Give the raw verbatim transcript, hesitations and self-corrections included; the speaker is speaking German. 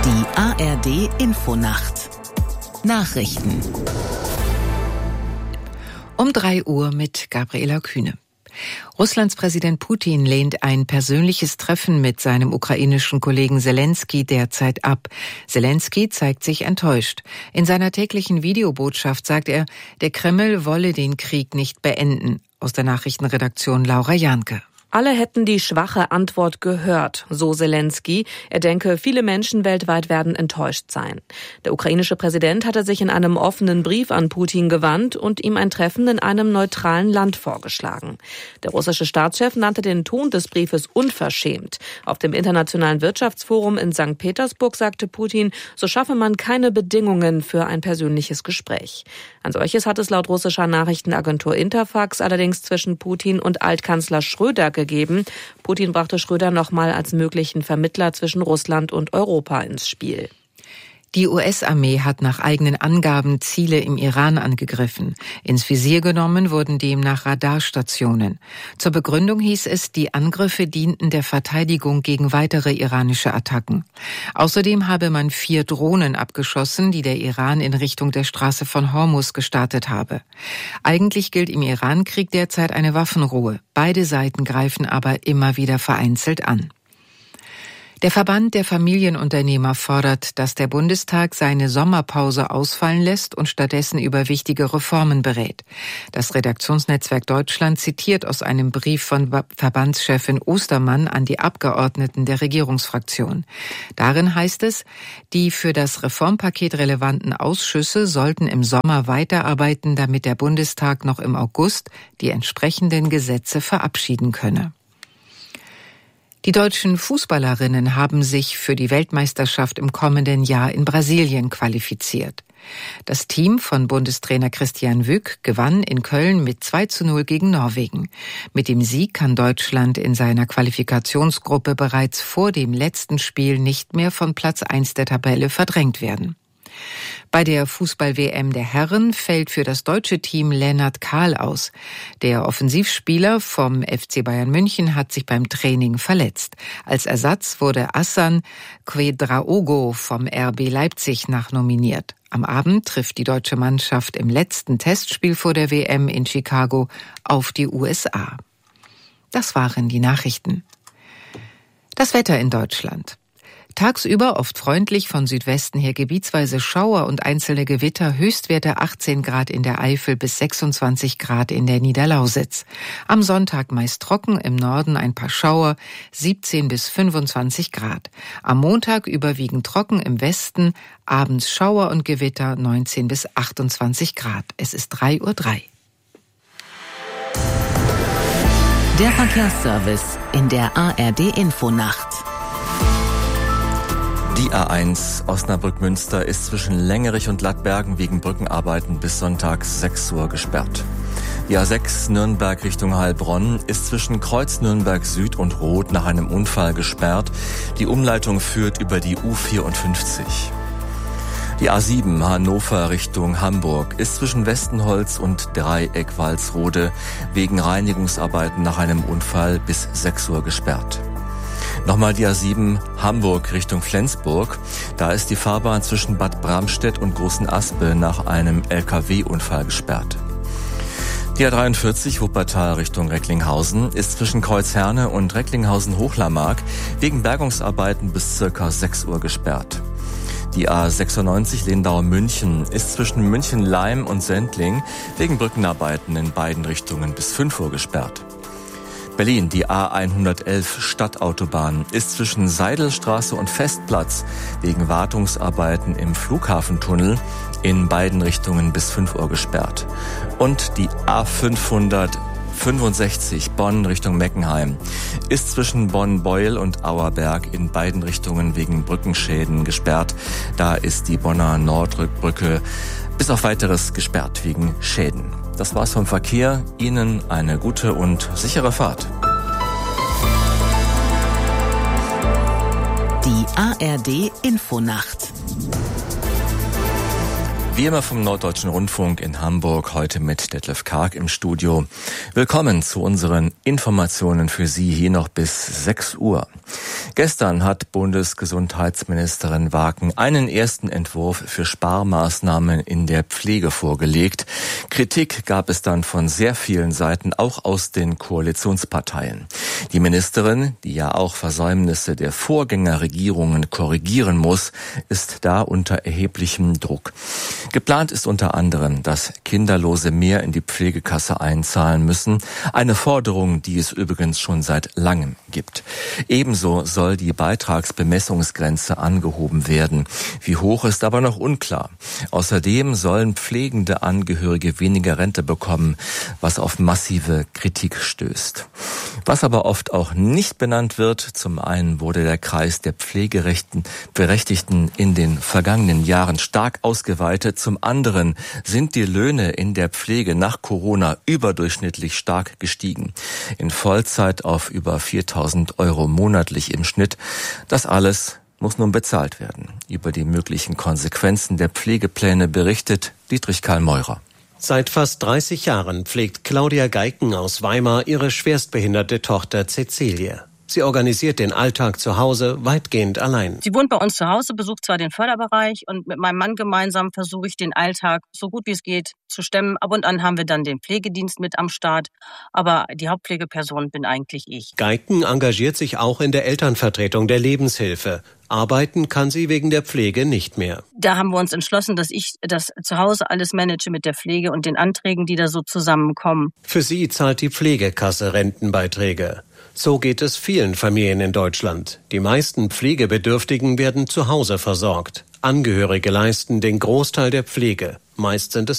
Die A R D-Infonacht. Nachrichten. Um drei Uhr mit Gabriela Kühne. Russlands Präsident Putin lehnt ein persönliches Treffen mit seinem ukrainischen Kollegen Selenskyj derzeit ab. Selenskyj zeigt sich enttäuscht. In seiner täglichen Videobotschaft sagt er, der Kreml wolle den Krieg nicht beenden. Aus der Nachrichtenredaktion Laura Janke. Alle hätten die schwache Antwort gehört, so Selenskyj. Er denke, viele Menschen weltweit werden enttäuscht sein. Der ukrainische Präsident hatte sich in einem offenen Brief an Putin gewandt und ihm ein Treffen in einem neutralen Land vorgeschlagen. Der russische Staatschef nannte den Ton des Briefes unverschämt. Auf dem Internationalen Wirtschaftsforum in Sankt Petersburg sagte Putin, so schaffe man keine Bedingungen für ein persönliches Gespräch. Ein solches hat es laut russischer Nachrichtenagentur Interfax allerdings zwischen Putin und Altkanzler Schröder gegeben. gegeben. Putin brachte Schröder nochmal als möglichen Vermittler zwischen Russland und Europa ins Spiel. Die U S-Armee hat nach eigenen Angaben Ziele im Iran angegriffen. Ins Visier genommen wurden demnach Radarstationen. Zur Begründung hieß es, die Angriffe dienten der Verteidigung gegen weitere iranische Attacken. Außerdem habe man vier Drohnen abgeschossen, die der Iran in Richtung der Straße von Hormuz gestartet habe. Eigentlich gilt im Iran-Krieg derzeit eine Waffenruhe. Beide Seiten greifen aber immer wieder vereinzelt an. Der Verband der Familienunternehmer fordert, dass der Bundestag seine Sommerpause ausfallen lässt und stattdessen über wichtige Reformen berät. Das Redaktionsnetzwerk Deutschland zitiert aus einem Brief von Verbandschefin Ostermann an die Abgeordneten der Regierungsfraktion. Darin heißt es, die für das Reformpaket relevanten Ausschüsse sollten im Sommer weiterarbeiten, damit der Bundestag noch im August die entsprechenden Gesetze verabschieden könne. Die deutschen Fußballerinnen haben sich für die Weltmeisterschaft im kommenden Jahr in Brasilien qualifiziert. Das Team von Bundestrainer Christian Wück gewann in Köln mit zwei zu null gegen Norwegen. Mit dem Sieg kann Deutschland in seiner Qualifikationsgruppe bereits vor dem letzten Spiel nicht mehr von Platz eins der Tabelle verdrängt werden. Bei der Fußball-W M der Herren fällt für das deutsche Team Lennart Kahl aus. Der Offensivspieler vom F C Bayern München hat sich beim Training verletzt. Als Ersatz wurde Assan Quedraogo vom R B Leipzig nachnominiert. Am Abend trifft die deutsche Mannschaft im letzten Testspiel vor der W M in Chicago auf die U S A. Das waren die Nachrichten. Das Wetter in Deutschland. Tagsüber oft freundlich, von Südwesten her gebietsweise Schauer und einzelne Gewitter, Höchstwerte achtzehn Grad in der Eifel bis sechsundzwanzig Grad in der Niederlausitz. Am Sonntag meist trocken, im Norden ein paar Schauer, siebzehn bis fünfundzwanzig Grad. Am Montag überwiegend trocken im Westen, abends Schauer und Gewitter, neunzehn bis achtundzwanzig Grad. Es ist drei Uhr drei. Der Verkehrsservice in der A R D-Infonacht. Die A eins Osnabrück-Münster ist zwischen Längerich und Lattbergen wegen Brückenarbeiten bis Sonntag sechs Uhr gesperrt. Die A sechs Nürnberg Richtung Heilbronn ist zwischen Kreuz Nürnberg Süd und Roth nach einem Unfall gesperrt. Die Umleitung führt über die U vierundfünfzig. Die A sieben Hannover Richtung Hamburg ist zwischen Westenholz und Dreieck Walsrode wegen Reinigungsarbeiten nach einem Unfall bis sechs Uhr gesperrt. Nochmal die A sieben Hamburg Richtung Flensburg. Da ist die Fahrbahn zwischen Bad Bramstedt und Großen Aspe nach einem L K W-Unfall gesperrt. Die A dreiundvierzig Wuppertal Richtung Recklinghausen ist zwischen Kreuzherne und Recklinghausen-Hochlarmark wegen Bergungsarbeiten bis circa sechs Uhr gesperrt. Die A sechsundneunzig Lindau-München ist zwischen München-Leim und Sendling wegen Brückenarbeiten in beiden Richtungen bis fünf Uhr gesperrt. Berlin, die A hundertelf Stadtautobahn ist zwischen Seidelstraße und Festplatz wegen Wartungsarbeiten im Flughafentunnel in beiden Richtungen bis fünf Uhr gesperrt. Und die A fünfhundertfünfundsechzig Bonn Richtung Meckenheim ist zwischen Bonn-Beuel und Auerberg in beiden Richtungen wegen Brückenschäden gesperrt. Da ist die Bonner Nordrückbrücke bis auf Weiteres gesperrt wegen Schäden. Das war's vom Verkehr. Ihnen eine gute und sichere Fahrt. Die A R D-Infonacht. Wie immer vom Norddeutschen Rundfunk in Hamburg, heute mit Detlef Karg im Studio. Willkommen zu unseren Informationen für Sie hier noch bis sechs Uhr. Gestern hat Bundesgesundheitsministerin Waken einen ersten Entwurf für Sparmaßnahmen in der Pflege vorgelegt. Kritik gab es dann von sehr vielen Seiten, auch aus den Koalitionsparteien. Die Ministerin, die ja auch Versäumnisse der Vorgängerregierungen korrigieren muss, ist da unter erheblichem Druck. Geplant ist unter anderem, dass Kinderlose mehr in die Pflegekasse einzahlen müssen. Eine Forderung, die es übrigens schon seit langem gibt. Ebenso soll die Beitragsbemessungsgrenze angehoben werden. Wie hoch ist aber noch unklar. Außerdem sollen pflegende Angehörige weniger Rente bekommen, was auf massive Kritik stößt. Was aber oft auch nicht benannt wird, zum einen wurde der Kreis der Pflegeberechtigten in den vergangenen Jahren stark ausgeweitet, zum anderen sind die Löhne in der Pflege nach Corona überdurchschnittlich stark gestiegen. In Vollzeit auf über viertausend Euro monatlich im Schnitt. Das alles muss nun bezahlt werden. Über die möglichen Konsequenzen der Pflegepläne berichtet Dietrich Karl Meurer. Seit fast dreißig Jahren pflegt Claudia Geiken aus Weimar ihre schwerstbehinderte Tochter Cäcilie. Sie organisiert den Alltag zu Hause weitgehend allein. Sie wohnt bei uns zu Hause, besucht zwar den Förderbereich und mit meinem Mann gemeinsam versuche ich den Alltag so gut wie es geht zu stemmen. Ab und an haben wir dann den Pflegedienst mit am Start, aber die Hauptpflegeperson bin eigentlich ich. Geiken engagiert sich auch in der Elternvertretung der Lebenshilfe. Arbeiten kann sie wegen der Pflege nicht mehr. Da haben wir uns entschlossen, dass ich das zu Hause alles manage mit der Pflege und den Anträgen, die da so zusammenkommen. Für sie zahlt die Pflegekasse Rentenbeiträge. So geht es vielen Familien in Deutschland. Die meisten Pflegebedürftigen werden zu Hause versorgt. Angehörige leisten den Großteil der Pflege. Meist sind es